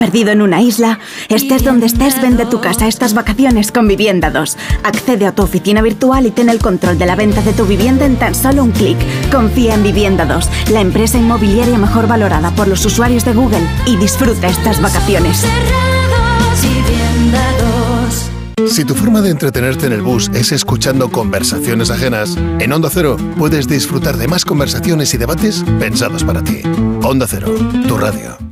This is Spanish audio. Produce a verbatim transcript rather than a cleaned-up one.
¿Perdido en una isla? Estés donde estés, vende tu casa estas vacaciones con Vivienda dos. Accede a tu oficina virtual y ten el control de la venta de tu vivienda en tan solo un clic. Confía en Vivienda dos, la empresa inmobiliaria mejor valorada por los usuarios de Google, y disfruta estas vacaciones. Si tu forma de entretenerte en el bus es escuchando conversaciones ajenas, en Onda Cero puedes disfrutar de más conversaciones y debates pensados para ti. Onda Cero, tu radio.